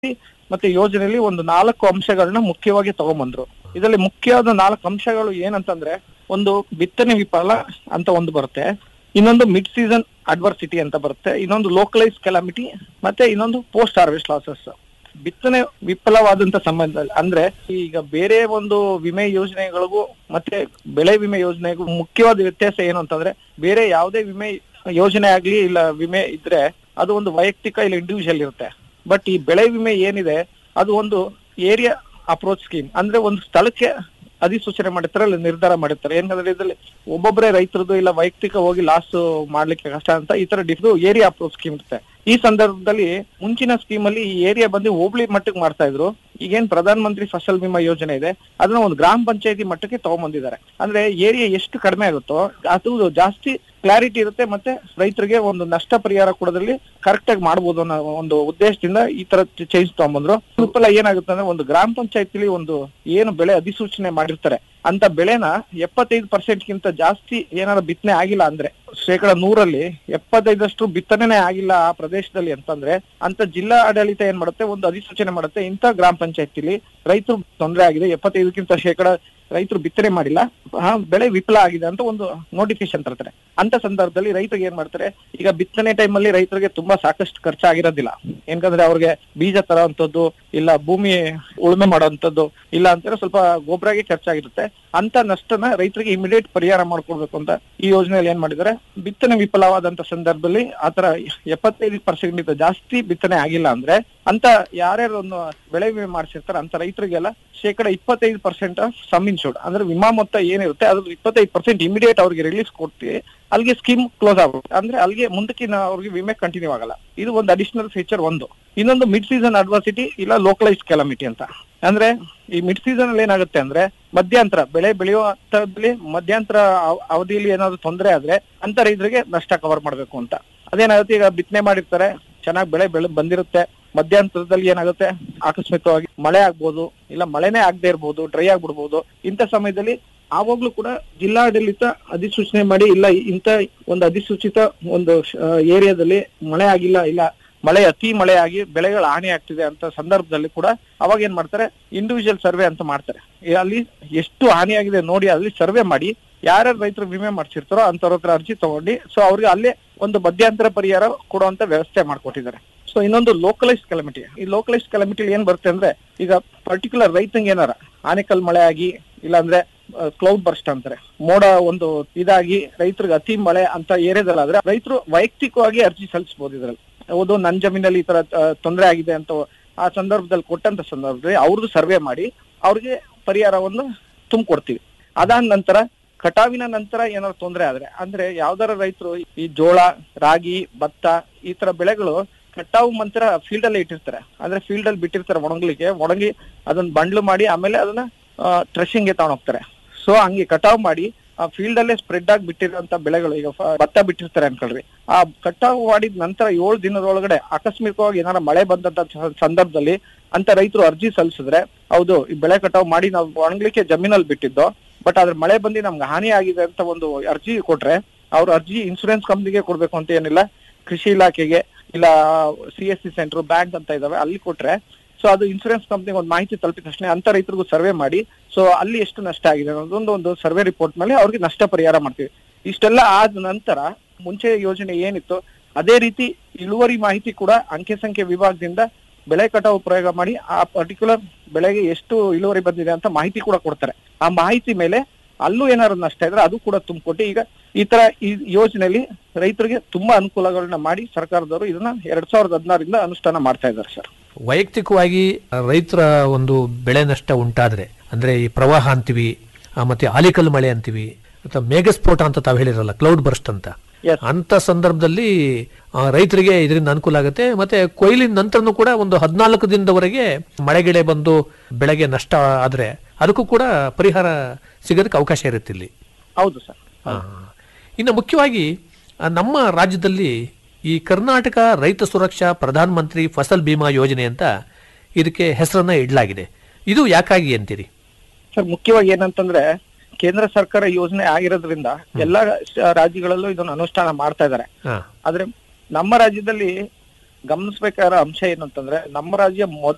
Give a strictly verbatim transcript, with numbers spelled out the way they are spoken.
ಮತ್ತೆ ಯೋಜನೆಯಲ್ಲಿ ಒಂದು ನಾಲ್ಕು ಅಂಶಗಳನ್ನ ಮುಖ್ಯವಾಗಿ ತಗೊಂಡ್ಬಂದ್ರು. ಇದರಲ್ಲಿ ಮುಖ್ಯವಾದ ನಾಲ್ಕು ಅಂಶಗಳು ಏನಂತಂದ್ರೆ, ಒಂದು ಬಿತ್ತನೆ ವಿಫಲ ಅಂತ ಒಂದು ಬರುತ್ತೆ, ಇನ್ನೊಂದು ಮಿಡ್ ಸೀಸನ್ ಅಡ್ವರ್ಸಿಟಿ ಅಂತ ಬರುತ್ತೆ, ಇನ್ನೊಂದು ಲೋಕಲೈಸ್ ಕೆಲಾಮಿಟಿ, ಮತ್ತೆ ಇನ್ನೊಂದು ಪೋಸ್ಟ್ ಹಾರ್ವೆಸ್ಟ್ ಲಾಸಸ್. ಬಿತ್ತನೆ ವಿಫಲವಾದಂತ ಸಂಬಂಧದಲ್ಲಿ ಅಂದ್ರೆ ಈಗ ಬೇರೆ ಒಂದು ವಿಮೆ ಯೋಜನೆಗಳಿಗೂ ಮತ್ತೆ ಬೆಳೆ ವಿಮೆ ಯೋಜನೆಗೂ ಮುಖ್ಯವಾದ ವ್ಯತ್ಯಾಸ ಏನು ಅಂತಂದ್ರೆ, ಬೇರೆ ಯಾವುದೇ ವಿಮೆ ಯೋಜನೆ ಆಗ್ಲಿ ಇಲ್ಲ ವಿಮೆ ಇದ್ರೆ ಅದು ಒಂದು ವೈಯಕ್ತಿಕ ಇಲ್ಲ ಇಂಡಿವಿಜುವಲ್ ಇರುತ್ತೆ. ಬಟ್ ಈ ಬೆಳೆ ವಿಮೆ ಏನಿದೆ ಅದು ಒಂದು ಏರಿಯಾ ಅಪ್ರೋಚ್ ಸ್ಕೀಮ್, ಅಂದ್ರೆ ಒಂದು ಸ್ಥಳಕ್ಕೆ ಅಧಿಸೂಚನೆ ಮಾಡಿರ್ತಾರೆ, ಅಲ್ಲಿ ನಿರ್ಧಾರ ಮಾಡಿರ್ತಾರೆ. ಏನಂದ್ರೆ ಇದರಲ್ಲಿ ಒಬ್ಬೊಬ್ಬರೇ ರೈತರದ್ದು ಇಲ್ಲ ವೈಯಕ್ತಿಕ ಹೋಗಿ ಲಾಸ್ ಮಾಡ್ಲಿಕ್ಕೆ ಕಷ್ಟ ಅಂತ ಈ ತರ ಡಿಫ್ದು ಏರಿಯಾ ಅಪ್ರೋಚ್ ಸ್ಕೀಮ್ ಇರುತ್ತೆ. ಈ ಸಂದರ್ಭದಲ್ಲಿ ಮುಂಚಿನ ಸ್ಕೀಮ್ ಅಲ್ಲಿ ಈ ಏರಿಯಾ ಬಂದು ಹೋಬಳಿ ಮಟ್ಟಕ್ಕೆ ಮಾಡ್ತಾ ಇದ್ರು. ಈಗೇನ್ ಪ್ರಧಾನ ಮಂತ್ರಿ ಫಸಲ್ ಬಿಮಾ ಯೋಜನೆ ಇದೆ ಅದನ್ನ ಒಂದು ಗ್ರಾಮ ಪಂಚಾಯತಿ ಮಟ್ಟಕ್ಕೆ ತಗೊಂಡ್ಬಂದಿದ್ದಾರೆ. ಅಂದ್ರೆ ಏರಿಯಾ ಎಷ್ಟು ಕಡಿಮೆ ಆಗುತ್ತೋ ಅದು ಜಾಸ್ತಿ ಕ್ಲಾರಿಟಿ ಇರುತ್ತೆ, ಮತ್ತೆ ರೈತರಿಗೆ ಒಂದು ನಷ್ಟ ಪರಿಹಾರ ಕೊಡೋದ್ರಲ್ಲಿ ಕರೆಕ್ಟ್ ಆಗಿ ಮಾಡ್ಬೋದು ಅನ್ನೋ ಒಂದು ಉದ್ದೇಶದಿಂದ ಈ ತರ ಚೇಂಜ್ ತಗೊಂಡ್ಬಂದ್ರು. ವಿಫಲ ಏನಾಗುತ್ತೆ ಅಂದ್ರೆ, ಒಂದು ಗ್ರಾಮ ಪಂಚಾಯತಿಲಿ ಒಂದು ಏನು ಬೆಳೆ ಅಧಿಸೂಚನೆ ಮಾಡಿರ್ತಾರೆ ಅಂತ ಬೆಳೆನ ಎಪ್ಪತ್ತೈದು ಪರ್ಸೆಂಟ್ ಗಿಂತ ಜಾಸ್ತಿ ಏನಾದ್ರು ಬಿತ್ತನೆ ಆಗಿಲ್ಲ ಅಂದ್ರೆ, ಶೇಕಡ ನೂರಲ್ಲಿ ಎಪ್ಪತ್ತೈದಷ್ಟು ಬಿತ್ತನೆ ಆಗಿಲ್ಲ ಆ ಪ್ರದೇಶದಲ್ಲಿ ಅಂತಂದ್ರೆ, ಅಂತ ಜಿಲ್ಲಾ ಆಡಳಿತ ಏನ್ ಮಾಡುತ್ತೆ, ಒಂದು ಅಧಿಸೂಚನೆ ಮಾಡುತ್ತೆ, ಇಂಥ ಗ್ರಾಮ ಪಂಚಾಯತಿಲಿ ರೈತರು ತೊಂದರೆ ಆಗಿದೆ, ಎಪ್ಪತ್ತೈದಕ್ಕಿಂತ ಶೇಕಡ ರೈತರು ಬಿತ್ತನೆ ಮಾಡಿಲ್ಲ, ಬೆಳೆ ವಿಫಲ ಆಗಿದೆ ಅಂತ ಒಂದು ನೋಟಿಫಿಕೇಶನ್ ತರ್ತಾರೆ. ಅಂತ ಸಂದರ್ಭದಲ್ಲಿ ರೈತರಿಗೆ ಏನ್ ಮಾಡ್ತಾರೆ, ಈಗ ಬಿತ್ತನೆ ಟೈಮ್ ಅಲ್ಲಿ ರೈತರಿಗೆ ತುಂಬಾ ಸಾಕಷ್ಟು ಖರ್ಚಾಗಿರೋದಿಲ್ಲ. ಏನಕಂದ್ರೆ ಅವ್ರಿಗೆ ಬೀಜ ತರೋಂಥದ್ದು ಇಲ್ಲ ಭೂಮಿ ಉಳುಮೆ ಮಾಡೋಂಥದ್ದು ಇಲ್ಲ ಅಂತಾರೆ, ಸ್ವಲ್ಪ ಗೊಬ್ಬರಗೆ ಖರ್ಚಾಗಿರುತ್ತೆ. ಅಂತ ನಷ್ಟನ ರೈತರಿಗೆ ಇಮಿಡಿಯೇಟ್ ಪರಿಹಾರ ಮಾಡ್ಕೊಡ್ಬೇಕು ಅಂತ ಈ ಯೋಜನೆಯಲ್ಲಿ ಏನ್ ಮಾಡಿದ್ದಾರೆ, ಬಿತ್ತನೆ ವಿಫಲವಾದಂತ ಸಂದರ್ಭದಲ್ಲಿ ಆತರ ಎಪ್ಪತ್ತೈದು ಪರ್ಸೆಂಟ್ ಜಾಸ್ತಿ ಬಿತ್ತನೆ ಆಗಿಲ್ಲ ಅಂದ್ರೆ ಅಂತ ಯಾರ್ಯಾರು ಒಂದು ಬೆಳೆ ವಿಮೆ ಮಾಡಿಸಿರ್ತಾರೆ ಅಂತ ರೈತರಿಗೆಲ್ಲ ಶೇಕಡ ಇಪ್ಪತ್ತೈದು ಪರ್ಸೆಂಟ್ ಸಮ್ ಇನ್ಶೂರ್ಡ್ ಅಂದ್ರೆ ವಿಮಾ ಮೊತ್ತ ಏನಿರುತ್ತೆ ಅದ್ರ ಇಪ್ಪತ್ತೈದು ಪರ್ಸೆಂಟ್ ಇಮಿಡಿಯೇಟ್ ಅವ್ರಿಗೆ ರಿಲೀಸ್ ಕೊಡ್ತೀವಿ, ಅಲ್ಲಿಗೆ ಸ್ಕೀಮ್ ಕ್ಲೋಸ್ ಆಗುತ್ತೆ. ಅಂದ್ರೆ ಅಲ್ಲಿಗೆ ಮುಂದಕ್ಕಿನ ಅವ್ರಿಗೆ ವಿಮೆ ಕಂಟಿನ್ಯೂ ಆಗಲ್ಲ. ಇದು ಒಂದು ಅಡಿಷನಲ್ ಫೀಚರ್ ಒಂದು. ಇನ್ನೊಂದು ಮಿಡ್ ಸೀಸನ್ ಅಡ್ವರ್ಸಿಟಿ ಇಲ್ಲ ಲೋಕಲೈಸ್ ಕೆಲಾಮಿಟಿ ಅಂತ. ಅಂದ್ರೆ ಈ ಮಿಡ್ ಸೀಸನ್ ಅಲ್ಲಿ ಏನಾಗುತ್ತೆ ಅಂದ್ರೆ, ಮಧ್ಯಂತರ ಬೆಳೆ ಬೆಳೆಯುವ ಹಂತದಲ್ಲಿ ಮಧ್ಯಂತರ ಅವಧಿಯಲ್ಲಿ ಏನಾದ್ರು ತೊಂದರೆ ಆದ್ರೆ ಅಂತ ರೈತರಿಗೆ ನಷ್ಟ ಕವರ್ ಮಾಡ್ಬೇಕು ಅಂತ. ಅದೇನಾಗುತ್ತೆ, ಈಗ ಬಿತ್ತನೆ ಮಾಡಿರ್ತಾರೆ, ಚೆನ್ನಾಗಿ ಬೆಳೆ ಬೆಳೆ ಬಂದಿರುತ್ತೆ, ಮಧ್ಯಂತರದಲ್ಲಿ ಏನಾಗುತ್ತೆ ಆಕಸ್ಮಿಕವಾಗಿ ಮಳೆ ಆಗ್ಬೋದು ಇಲ್ಲ ಮಳೆನೇ ಆಗದೆ ಇರ್ಬೋದು, ಡ್ರೈ ಆಗ್ಬಿಡ್ಬೋದು. ಇಂಥ ಸಮಯದಲ್ಲಿ ಆವಾಗ್ಲೂ ಕೂಡ ಜಿಲ್ಲಾಡಳಿತ ಅಧಿಸೂಚನೆ ಮಾಡಿ ಇಲ್ಲ ಇಂಥ ಒಂದು ಅಧಿಸೂಚಿತ ಒಂದು ಏರಿಯಾದಲ್ಲಿ ಮಳೆ ಆಗಿಲ್ಲ ಇಲ್ಲ ಮಳೆ ಅತಿ ಮಳೆ ಆಗಿ ಬೆಳೆಗಳ ಹಾನಿ ಆಗ್ತಿದೆ ಅಂತ ಸಂದರ್ಭದಲ್ಲಿ ಕೂಡ ಅವಾಗ ಏನ್ ಮಾಡ್ತಾರೆ, ಇಂಡಿವಿಜುವಲ್ ಸರ್ವೆ ಅಂತ ಮಾಡ್ತಾರೆ. ಅಲ್ಲಿ ಎಷ್ಟು ಹಾನಿ ಆಗಿದೆ ನೋಡಿ ಅಲ್ಲಿ ಸರ್ವೆ ಮಾಡಿ ಯಾರ್ಯಾರು ರೈತರು ವಿಮೆ ಮಾಡ್ಸಿರ್ತಾರೋ ಅಂತವ್ರ ಹತ್ರ ಅರ್ಜಿ ತಗೊಂಡು ಸೊ ಅವ್ರಿಗೆ ಅಲ್ಲೇ ಒಂದು ಮಧ್ಯಂತರ ಪರಿಹಾರ ಕೊಡುವಂತ ವ್ಯವಸ್ಥೆ ಮಾಡ್ಕೊಟ್ಟಿದ್ದಾರೆ. ಸೊ ಇನ್ನೊಂದು ಲೋಕಲೈಸ್ ಕೆಲಾಮಿಟಿ. ಈ ಲೋಕಲೈಸ್ ಕೆಲಾಮಿಟಿ ಏನ್ ಬರುತ್ತೆ ಅಂದ್ರೆ, ಈಗ ಪರ್ಟಿಕ್ಯುಲರ್ ರೈತಂಗೆ ಏನಾರ ಆನೆಕಲ್ ಮಳೆ ಆಗಿ ಇಲ್ಲಾಂದ್ರೆ ಕ್ಲೌಡ್ ಬರ್ಸ್ಟ್ ಅಂತಾರೆ, ಮೋಡ ಒಂದು ಇದಾಗಿ ರೈತರಿಗೆ ಅತಿ ಮಳೆ ಅಂತ ಏರಿಯಾದಲ್ಲಾದ್ರೆ ರೈತರು ವೈಯಕ್ತಿಕವಾಗಿ ಅರ್ಜಿ ಸಲ್ಲಿಸಬಹುದು. ಇದ್ರಲ್ಲಿ ಹೌದು ನನ್ ಜಮೀನಲ್ಲಿ ಈ ತರ ತೊಂದರೆ ಆಗಿದೆ ಅಂತ ಆ ಸಂದರ್ಭದಲ್ಲಿ ಕೊಟ್ಟಂತ ಸಂದರ್ಭದಲ್ಲಿ ಅವ್ರದ್ದು ಸರ್ವೆ ಮಾಡಿ ಅವ್ರಿಗೆ ಪರಿಹಾರವನ್ನು ತುಂಬಿಕೊಡ್ತೀವಿ. ಅದಾದ ನಂತರ ಕಟಾವಿನ ನಂತರ ಏನಾದ್ರು ತೊಂದರೆ ಆದ್ರೆ, ಅಂದ್ರೆ ಯಾವ್ದಾರ ರೈತರು ಈ ಜೋಳ, ರಾಗಿ, ಭತ್ತ ಈ ತರ ಬೆಳೆಗಳು ಕಟಾವು ಮಂತ್ರ ಫೀಲ್ಡ್ ಅಲ್ಲೇ ಇಟ್ಟಿರ್ತಾರೆ, ಅಂದ್ರೆ ಫೀಲ್ಡ್ ಅಲ್ಲಿ ಬಿಟ್ಟಿರ್ತಾರೆ ಒಣಗ್ಲಿಕ್ಕೆ, ಒಣಗಿ ಅದನ್ನ ಬಂಡ್ಲು ಮಾಡಿ ಆಮೇಲೆ ಅದನ್ನ ಟ್ರೆಶಿಂಗ್ ಗೆ ತಗೊಂಡ್ ಹೋಗ್ತಾರೆ. ಸೊ ಹಂಗೆ ಕಟಾವ್ ಮಾಡಿ ಆ ಫೀಲ್ಡ್ ಅಲ್ಲೇ ಸ್ಪ್ರೆಡ್ ಆಗಿ ಬಿಟ್ಟಿರೋಂತ ಬೆಳೆಗಳು, ಈಗ ಭತ್ತ ಬಿಟ್ಟಿರ್ತಾರೆ ಅನ್ಕೊಳ್ರಿ, ಆ ಕಟಾವು ಮಾಡಿದ ನಂತರ ಏಳು ದಿನದೊಳಗಡೆ ಆಕಸ್ಮಿಕವಾಗಿ ಏನಾರ ಮಳೆ ಬಂದಂತ ಸಂದರ್ಭದಲ್ಲಿ ಅಂತ ರೈತರು ಅರ್ಜಿ ಸಲ್ಲಿಸಿದ್ರೆ, ಹೌದು ಈ ಬೆಳೆ ಕಟಾವು ಮಾಡಿ ನಾವು ಒಣಗ್ಲಿಕ್ಕೆ ಜಮೀನಲ್ಲಿ ಬಿಟ್ಟಿದ್ದೋ ಬಟ್ ಅದ್ರ ಮಳೆ ಬಂದು ನಮ್ಗೆ ಹಾನಿ ಆಗಿದೆ ಅಂತ ಒಂದು ಅರ್ಜಿ ಕೊಟ್ರೆ, ಅವ್ರ ಅರ್ಜಿ ಇನ್ಸೂರೆನ್ಸ್ ಕಂಪ್ನಿಗೆ ಕೊಡ್ಬೇಕು ಅಂತ ಏನಿಲ್ಲ, ಕೃಷಿ ಇಲಾಖೆಗೆ ಇಲ್ಲ C S C centre, bank ಅಂತ ಇದಾವೆ ಅಲ್ಲಿ ಕೊಟ್ರೆ ಸೊ ಅದು ಇನ್ಸೂರೆನ್ಸ್ ಕಂಪ್ನಿಗೆ ಒಂದು ಮಾಹಿತಿ ತಲುಪಿದ ತಕ್ಷಣ ಅಂತ ರೈತರಿಗೂ ಸರ್ವೆ ಮಾಡಿ ಸೊ ಅಲ್ಲಿ ಎಷ್ಟು ನಷ್ಟ ಆಗಿದೆ ಅನ್ನೋದೊಂದು ಒಂದು ಸರ್ವೆ ರಿಪೋರ್ಟ್ ಮೇಲೆ ಅವ್ರಿಗೆ ನಷ್ಟ ಪರಿಹಾರ ಮಾಡ್ತೀವಿ. ಇಷ್ಟೆಲ್ಲ ಆದ ನಂತರ ಮುಂಚೆ ಯೋಜನೆ ಏನಿತ್ತು ಅದೇ ರೀತಿ ಇಳುವರಿ ಮಾಹಿತಿ ಕೂಡ ಅಂಕೆ ಸಂಖ್ಯೆ ವಿಭಾಗದಿಂದ ಬೆಳೆ ಕಟಾವು ಪ್ರಯೋಗ ಮಾಡಿ ಆ ಪರ್ಟಿಕ್ಯುಲರ್ ಬೆಳೆಗೆ ಎಷ್ಟು ಇಳುವರಿ ಬಂದಿದೆ ಅಂತ ಮಾಹಿತಿ ಕೂಡ ಕೊಡ್ತಾರೆ. ಆ ಮಾಹಿತಿ ಮೇಲೆ ಅಲ್ಲೂ ಏನಾದ್ರು ನಷ್ಟ ಇದ್ರೆ ಅದು ಕೂಡ ತುಂಬಿಕೊಟ್ಟು ಈಗ ಈ ತರ ಈ ಯೋಜನೆಯಲ್ಲಿ ರೈತರಿಗೆ ತುಂಬಾ ಅನುಕೂಲಗಳನ್ನ ಮಾಡಿ ಸರ್ಕಾರದವರು ಇದನ್ನ ಎರಡ್ ಸಾವಿರದ ಹದಿನಾರರಿಂದ ಅನುಷ್ಠಾನ ಮಾಡ್ತಾ ಇದ್ದಾರೆ ಸರ್. ವೈಯಕ್ತಿಕವಾಗಿ ರೈತರ ಒಂದು ಬೆಳೆ ನಷ್ಟ ಉಂಟಾದ್ರೆ, ಅಂದ್ರೆ ಈ ಪ್ರವಾಹ ಅಂತೀವಿ, ಮತ್ತೆ ಆಲಿಕಲ್ ಮಳೆ ಅಂತೀವಿ, ಅಥವಾ ಮೇಘಸ್ಫೋಟ ಅಂತ ತಾವು ಹೇಳಿರಲ್ಲ, ಕ್ಲೌಡ್ ಬರ್ಸ್ಟ್ ಅಂತ, ಅಂತ ಸಂದರ್ಭದಲ್ಲಿ ರೈತರಿಗೆ ಇದರಿಂದ ಅನುಕೂಲ ಆಗುತ್ತೆ. ಮತ್ತೆ ಕೊಯ್ಲಿನ ನಂತರನೂ ಕೂಡ ಒಂದು ಹದಿನಾಲ್ಕು ದಿನದವರೆಗೆ ಮಳೆಗಿಳೆ ಬಂದು ಬೆಳೆಗೆ ನಷ್ಟ ಆದ್ರೆ ಅದಕ್ಕೂ ಕೂಡ ಪರಿಹಾರ ಸಿಗೋದಕ್ಕೆ ಅವಕಾಶ ಇರುತ್ತೆ ಇಲ್ಲಿ. ಹೌದು ಸರ್. ಇನ್ನು ಮುಖ್ಯವಾಗಿ ನಮ್ಮ ರಾಜ್ಯದಲ್ಲಿ ಈ ಕರ್ನಾಟಕ ರೈತ ಸುರಕ್ಷಾ ಪ್ರಧಾನ ಮಂತ್ರಿ ಫಸಲ್ ಬಿಮಾ ಯೋಜನೆ ಅಂತ ಇದಕ್ಕೆ ಹೆಸರನ್ನ ಇಡಲಾಗಿದೆ. ಇದು ಯಾಕಾಗಿ ಅಂತೀರಿ ಸರ್? ಮುಖ್ಯವಾಗಿ ಏನಂತಂದ್ರೆ, ಕೇಂದ್ರ ಸರ್ಕಾರ ಯೋಜನೆ ಆಗಿರೋದ್ರಿಂದ ಎಲ್ಲಾ ರಾಜ್ಯಗಳಲ್ಲೂ ಇದನ್ನು ಅನುಷ್ಠಾನ ಮಾಡ್ತಾ ಇದ್ದಾರೆ. ಆದ್ರೆ ನಮ್ಮ ರಾಜ್ಯದಲ್ಲಿ ಗಮನಿಸಬೇಕಾದ ಅಂಶ ಏನಂತಂದ್ರೆ, ನಮ್ಮ ರಾಜ್ಯ